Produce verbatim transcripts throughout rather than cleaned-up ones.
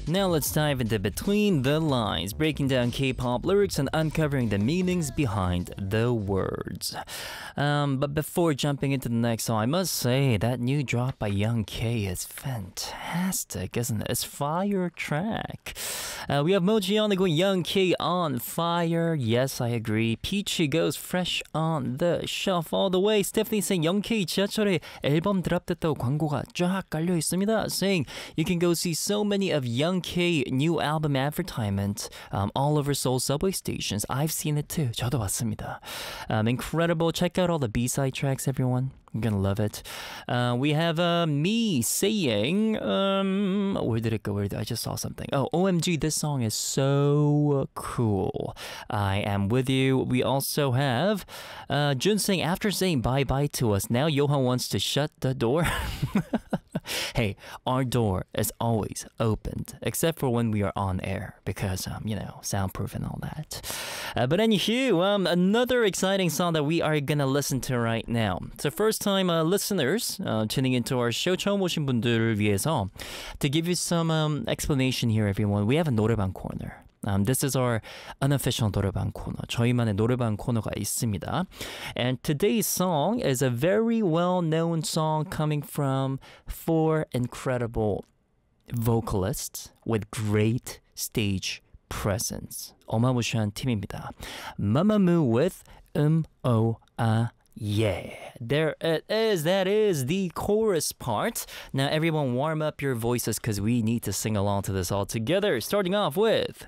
Now let's dive into Between the Lines, breaking down K-pop lyrics and uncovering the meanings behind the words. Um, but before jumping into the next song, I must say that new drop by Young K is fantastic, isn't it? It's fire track. Uh, we have Moji on the going, Young K on fire. Yes, I agree. Peachy goes fresh on the shelf all the way. Stephanie saying Young K 지하철에 앨범 드랍됐다고 광고가 쫙 깔려 있습니다. Saying you can go see so many of Young K new album advertisement um, all over Seoul subway stations. I've seen it too. 저도 봤습니다. Um, incredible. Check out all the B-side tracks, everyone. You're gonna love it. Uh, we have uh, me saying, um, where did it go? Where did I just saw something? Oh, O M G, this song is so cool. I am with you. We also have uh, Jun saying, after saying bye-bye to us, now Johan wants to shut the door. Hey, our door is always opened, except for when we are on air, because, um, you know, soundproof and all that. Uh, but anywho, um, another exciting song that we are gonna listen to right now. So first-time uh, listeners uh, tuning into our show, 처음 오신 분들을 위해서, to give you some um, explanation here, everyone, we have a 노래방 corner. Um, this is our unofficial 노래방 코너. 저희만의 노래방 코너가 있습니다. And today's song is a very well-known song coming from four incredible vocalists with great stage presence. 어마무시한 팀입니다. Mamamoo with Um Oh Ah Yeah. There it is. That is the chorus part. Now everyone warm up your voices because we need to sing along to this all together. Starting off with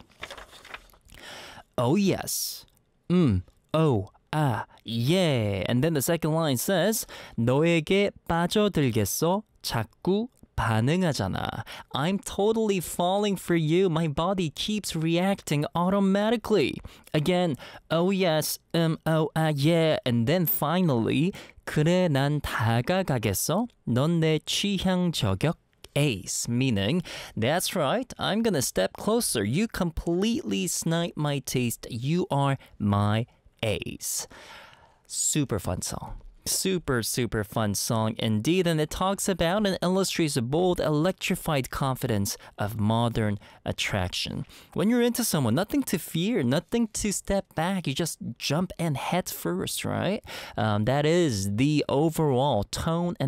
Oh yes. Mm. Oh. Ah. Yeah. And then the second line says 너에게 빠져들겠어. 자꾸 반응하잖아. I'm totally falling for you. My body keeps reacting automatically. Again, oh yes, um, oh, ah, yeah. And then finally, 그래 난 다가가겠어. 넌 내 취향 저격. Ace, meaning, that's right, I'm gonna step closer. You completely snipe my taste. You are my ace. Super fun song. Super, super fun song indeed, and it talks about and illustrates the bold, electrified confidence of modern attraction. When you're into someone, nothing to fear, nothing to step back. You just jump in head first, right? Um, that is the overall tone and